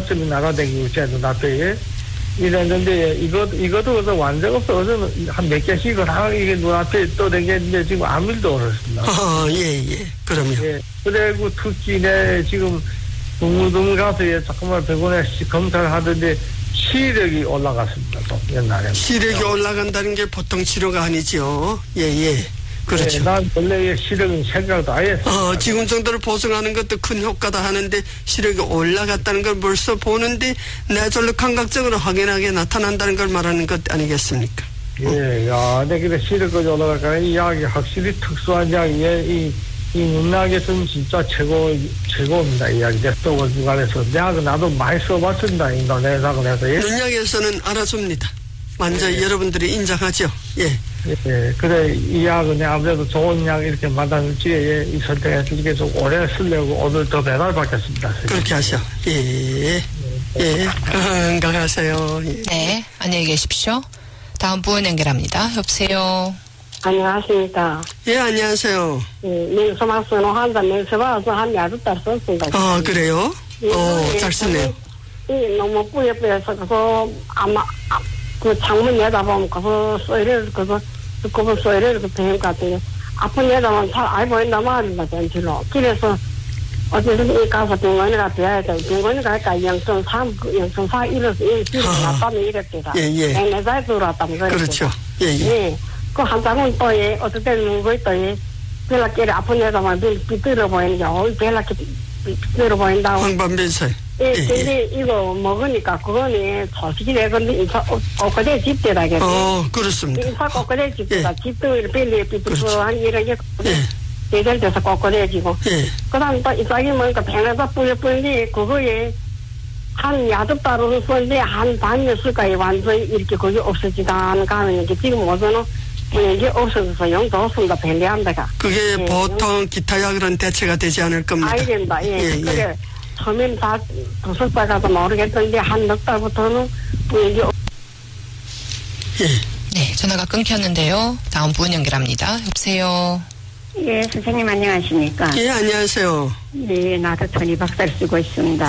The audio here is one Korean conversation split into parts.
발전이 나가다니고 제 눈앞에 이랬는데 이것도 그래서 완전 없어서 한 몇 개씩은 이게 눈앞에 또 되겠는데 지금 아무 일도 없었습니다. 예. 그럼요. 예. 그리고 특히 지금 동무동 가서 조금만 병원에 검사를 하던데 시력이 올라갔습니다. 또 옛날에. 시력이 올라간다는 게 보통 치료가 아니죠. 예. 그렇죠. 난 원래 시력은 생각도 아예 했어요. 지금 정도를 보정하는 것도 큰 효과다 하는데 시력이 올라갔다는 걸 벌써 보는데 뇌전력 감각적으로 확연하게 나타난다는 걸 말하는 것 아니겠습니까? 예, 근데 시력까지 올라갈까 이 약이 확실히 특수한 약이에요. 이 문학에서는 진짜 최고입니다. 이 약이 뇌독을 주관해서 약은 나도 많이 써봤습니다. 인도네시아를 해서. 윤약에서는 알아줍니다. 완전히 여러분들이 인정하죠. 예. 그래, 이 약은 아무래도 좋은 약 이렇게 만나는 기회에 이 선택해서 이게 좀 오래 쓰려고 오늘 더 배달 받겠습니다. 그렇게 하셔. 예. 건강하세요. 예. 네, 안녕히 계십시오. 다음 분 연결합니다. 여보세요. 안녕하십니까. 예, 안녕하세요. 명서만 쓰는 한잔 명서봐서 한 2달 썼습니다. 그래요? 잘 쓰네요. 너무 뿌옇뿌옇서 그래서 아마 그 창문 내다보면 그거 소리를 그거 소리를 그 배운 것 같은데 아픈 내다보면 잘 안 보인단 말입니다. 전체로. 그래서 어쨌든 가서 병원에 가야 돼. 병원에 갈까 영성사 이래서 나빠면 이랬대다. 내가 들어왔다면 그랬대. 그렇죠. 예. 그 한 장은 또 어떨 때는 누구 또 별나끼리 아픈 데다만 비틀어 보이는 게 별나끼 비틀어 보인다고. 황반변살. 근데 이거 먹으니까 그거는 솔직히 내가 꼬꼬대 집대다겠네. 그렇습니다. 인사 꼬꼬대 집대다. 집도 이렇게 비틀어한 이렇게 대절돼서 꼬꼬대지고. 그다음 또 이쪽에 뭐니까 병에서 뿌려뿌리니 그거에 한 야듭다로 썼는데 한 반이었을까요? 완전히 이렇게 거기 없어지다 하는 가면 지금 오서는 이게 없어져서 용도 없습니다. 편리합니다. 그게 보통 기타 약으로는 대체가 되지 않을 겁니다. 알겠습니다. 그래. 처음엔 다 두석달 가도 모르겠던데 한 넉 달부터는 이게 네, 전화가 끊겼는데요. 다음 분 연결합니다. 여보세요. 예, 선생님 안녕하십니까? 예, 안녕하세요. 예, 나도 전이박사를 쓰고 있습니다.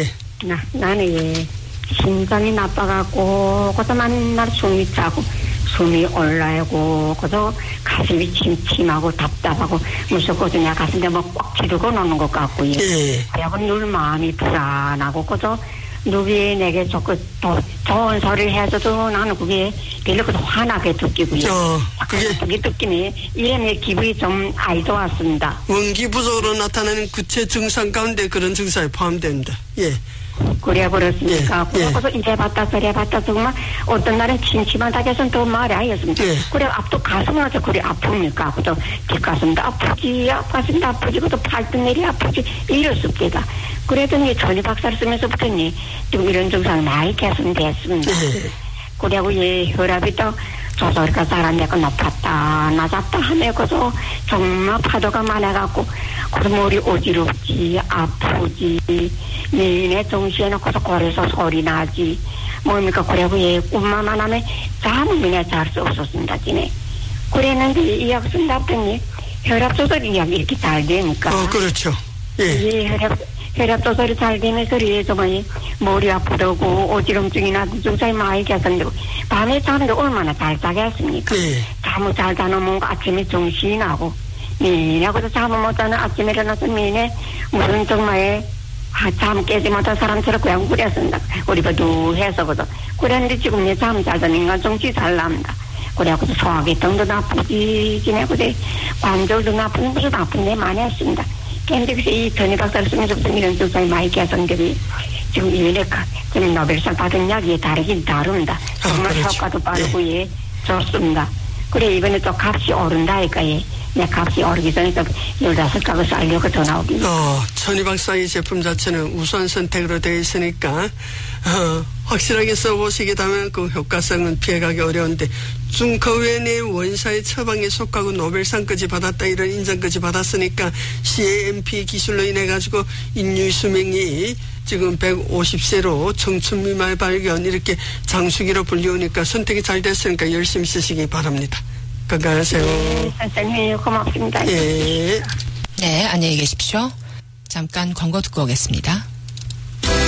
나는 심장이 나빠갖고 그래서 만날 숨이 차고 숨이 올라오고 그래서 가슴이 침침하고 답답하고 무섭거든요. 가슴에 뭐 꽉 지르고 노는 것 같고요. 그리고 늘 마음이 불안하고 그래서 누구이 내게 좋은 소리를 해줘도 나는 그게 별로 화나게 느끼고요. 그게 느낌이 이런 기분이 좀 안 좋았습니다. 원기 부족으로 나타나는 구체 증상 가운데 그런 증상이 포함됩니다. 그래 그렇습니까? 그래서 이래 봤다 저래 봤다 정말 어떤 날은 침침하다 해서는 또 말이 아니었습니다. 그래 앞도 가슴은 어째 그래 아픕니까? 그래도 뒷가슴도 아프지 앞가슴도 아프지 그래도 팔뚝내리 아프지 이랬습니다. 그랬더니 전이 박사를 쓰면서부터니 지금 이런 증상이 많이 개선됐습니다. 그리고 혈압이 또 조절가 사람내가 높았다 낮았다 하면서 정말 파도가 많아갖고 그래서 머리 어지럽지 아프지 내 정신에 놓고서 고래서 소리 나지 뭡니까 그래고 꿈만 하면 잠은 그냥 잘 수 없었습니다. 그랬는데 이 약 쓴다더니 혈압 조절이 이렇게 잘 되니까 그렇죠. 혈압 조절이 잘 되면서 정말 머리 아프다고 어지럼증이나 증상이 많이 개선되고 밤에 자는데 얼마나 잘 자겠습니까? 잠을 잘 자놓으면 아침에 정신이 나고 그래서 잠을 못 자는 아침에 일어나서 무슨 정말 잠 깨지 못한 사람처럼 그냥 그랬습니다. 우리 버두해서 그랬는데 지금 내 잠 잘 자는 인간 정신 잘 납니다. 그래갖고 소화기통도 나쁘지 그래 관절도 나쁜 무슨 나쁜 데 많이 했습니다. 그런데 이 전이 박사를 쓰면서부터 이런 증상이 많이 개선되고 지금 지금 노벨상 받은 약이 다르긴 다릅니다. 정말 효과도 빠르고 좋습니다. 그래 이번에 또 값이 오른다니까 내 값이 오르기 전에 또 15가구 살려고 전화 오긴. 천희 박사의 제품 자체는 우선 선택으로 되어 있으니까 확실하게 써보시겠다면 그 효과성은 피해가기 어려운데 그 외에 원사의 처방에 속하고 노벨상까지 받았다 이런 인정까지 받았으니까 CAMP 기술로 인해 가지고 인류 수명이 지금 150세로 청춘 미말 발견 이렇게 장수기로 불리우니까 선택이 잘 됐으니까 열심히 쓰시기 바랍니다. 건강하세요. 선생님 고맙습니다. 네, 안녕히 계십시오. 잠깐 광고 듣고 오겠습니다.